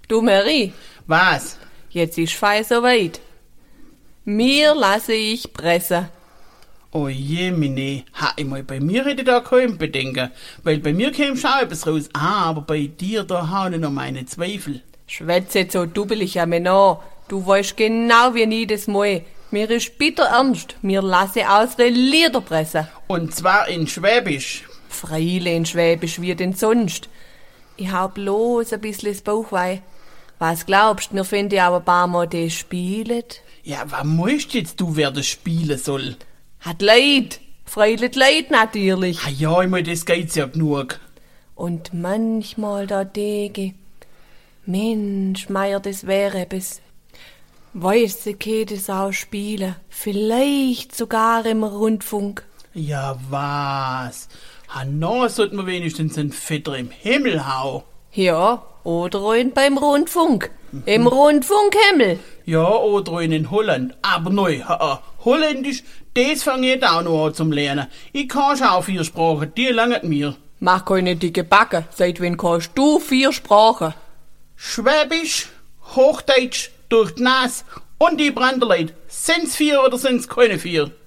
Du Marie, Was? jetzt ist fei soweit. Mir lasse ich pressen. Oh jemine, bei mir hätte da kein Bedenken, weil bei mir käme schon etwas raus. Aber bei dir, da habe ich noch meine Zweifel. Schwätz jetzt so dubbelig an mir nach. Du weißt genau wie nie das Mal. Mir ist bitter ernst. Mir lasse unsere Lieder pressen. Und zwar in Schwäbisch. Freile in Schwäbisch wie denn sonst. Ich hab bloß ein bisschen das Bauchweh. Was glaubst du, mir finden auch ein paar Mal das spielen? Ja, was meinst jetzt du, wer das spielen soll? Hat Leid. Freilich Leid natürlich. Ah ja, ich meine, das geht's ja genug. Und manchmal da denke, Mensch, Meier, das wäre etwas. Weißt du, geht es auch spielen? Vielleicht sogar im Rundfunk. Ja, was? Na, sollten wir wenigstens einen Vetter im Himmel hauen. Ja, oder beim Rundfunk. Im Rundfunkhimmel. Ja, oder in Holland. Aber neu, Holländisch, das fange ich auch noch an zum Lernen. Ich kann schon auch 4 Sprachen, die langen mir. Mach keine dicke Backe. Seit wann kannst du 4 Sprachen? Schwäbisch, Hochdeutsch, durch die Nase und die Branderleid. Sind's 4 oder sind's keine 4?